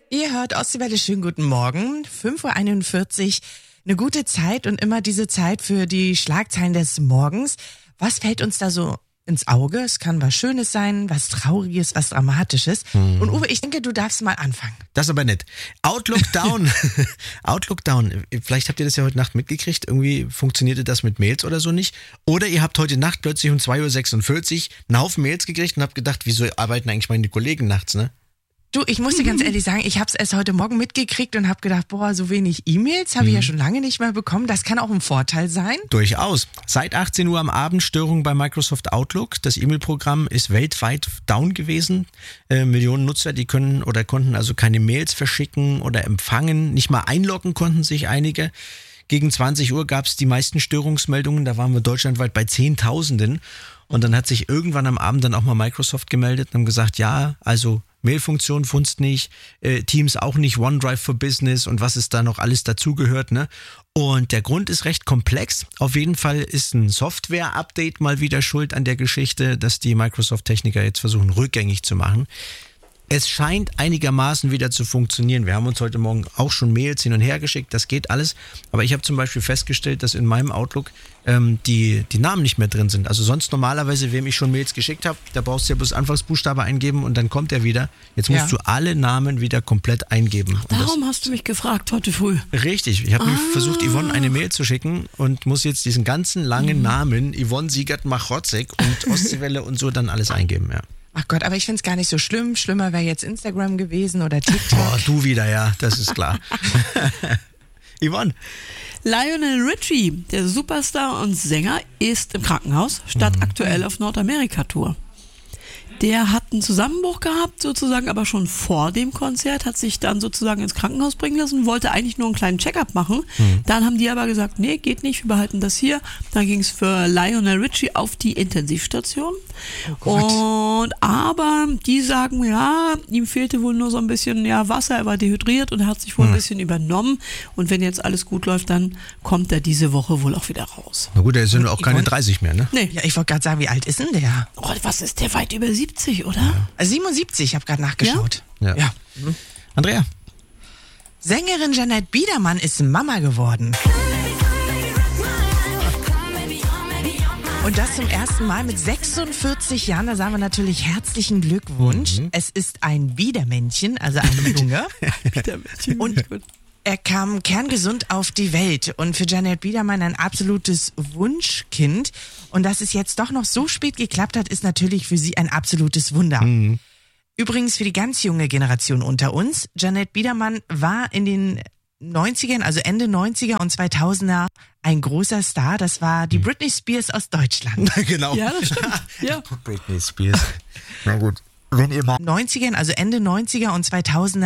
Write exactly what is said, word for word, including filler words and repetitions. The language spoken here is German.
Ihr hört Ostseewelle, schönen guten Morgen, fünf Uhr einundvierzig, eine gute Zeit und immer diese Zeit für die Schlagzeilen des Morgens. Was fällt uns da so ins Auge? Es kann was Schönes sein, was Trauriges, was Dramatisches. Hm. Und Uwe, ich denke, du darfst mal anfangen. Das ist aber nett. Outlook down. Outlook down. Vielleicht habt ihr das ja heute Nacht mitgekriegt. Irgendwie funktionierte das mit Mails oder so nicht. Oder ihr habt heute Nacht plötzlich um zwei Uhr sechsundvierzig einen Haufen Mails gekriegt und habt gedacht, wieso arbeiten eigentlich meine Kollegen nachts, ne? Du, ich muss dir ganz ehrlich sagen, ich habe es erst heute Morgen mitgekriegt und habe gedacht, boah, so wenig E-Mails habe ich ja schon lange nicht mehr bekommen. Das kann auch ein Vorteil sein. Durchaus. Seit achtzehn Uhr am Abend Störung bei Microsoft Outlook. Das E-Mail-Programm ist weltweit down gewesen. Äh, Millionen Nutzer, die können oder konnten also keine Mails verschicken oder empfangen. Nicht mal einloggen konnten sich einige. Gegen zwanzig Uhr gab es die meisten Störungsmeldungen. Da waren wir deutschlandweit bei Zehntausenden. Und dann hat sich irgendwann am Abend dann auch mal Microsoft gemeldet und haben gesagt, ja, also Mailfunktion funzt nicht, äh, Teams auch nicht, OneDrive for Business und was es da noch alles dazugehört, ne? Und der Grund ist recht komplex. Auf jeden Fall ist ein Software-Update mal wieder schuld an der Geschichte, dass die Microsoft-Techniker jetzt versuchen, rückgängig zu machen. Es scheint einigermaßen wieder zu funktionieren. Wir haben uns heute Morgen auch schon Mails hin und her geschickt, das geht alles. Aber ich habe zum Beispiel festgestellt, dass in meinem Outlook ähm, die, die Namen nicht mehr drin sind. Also sonst normalerweise, wem ich schon Mails geschickt habe, da brauchst du ja bloß Anfangsbuchstabe eingeben und dann kommt er wieder. Jetzt musst ja. du alle Namen wieder komplett eingeben. Ach, darum hast du mich gefragt heute früh. Richtig, ich habe ah. mir versucht, Yvonne eine Mail zu schicken und muss jetzt diesen ganzen langen mhm. Namen, Yvonne Siegert-Machotzek und Ostseewelle und so dann alles eingeben, ja. Ach Gott, aber ich find's gar nicht so schlimm. Schlimmer wäre jetzt Instagram gewesen oder TikTok. Boah, du wieder, ja, das ist klar. Yvonne. Lionel Richie, der Superstar und Sänger, ist im Krankenhaus, statt mhm. aktuell auf Nordamerika-Tour. Der hat einen Zusammenbruch gehabt, sozusagen, aber schon vor dem Konzert, hat sich dann sozusagen ins Krankenhaus bringen lassen, wollte eigentlich nur einen kleinen Check-up machen. Mhm. Dann haben die aber gesagt, nee, geht nicht, wir behalten das hier. Dann ging es für Lionel Richie auf die Intensivstation. Oh und aber die sagen, ja, ihm fehlte wohl nur so ein bisschen ja, Wasser, er war dehydriert und er hat sich wohl mhm. ein bisschen übernommen. Und wenn jetzt alles gut läuft, dann kommt er diese Woche wohl auch wieder raus. Na gut, er ist ja auch keine dreißig mehr, ne? Nee. Ja, ich wollte gerade sagen, wie alt ist denn der? Oh, was ist der? Weit über siebzig, oder? Ja. Also siebenundsiebzig, ich habe gerade nachgeschaut. Ja. ja. ja. Mhm. Andrea. Sängerin Jeanette Biedermann ist Mama geworden. Und das zum ersten Mal mit sechsundvierzig Jahren. Da sagen wir natürlich herzlichen Glückwunsch. Mhm. Es ist ein Biedermännchen, also ein Junge. Biedermännchen. Und er kam kerngesund auf die Welt. Und für Jeanette Biedermann ein absolutes Wunschkind. Und dass es jetzt doch noch so spät geklappt hat, ist natürlich für sie ein absolutes Wunder. Mhm. Übrigens für die ganz junge Generation unter uns. Jeanette Biedermann war in den neunzigern, also Ende neunziger und zweitausender ein großer Star. Das war die Britney Spears aus Deutschland. Genau. Ja, das stimmt. Ja. Britney Spears. Na gut. Wenn ihr mal neunzigern, also Ende neunziger und zweitausender